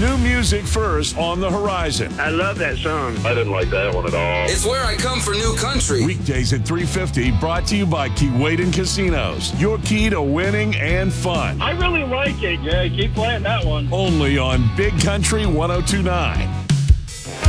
new music first on the horizon. I love that song. I didn't like that one at all. It's where I come for new country. Weekdays at 3:50, brought to you by Keewaydin Casinos. Your key to winning and fun. I really like it. Yeah, keep playing that one. Only on Big Country 102.9.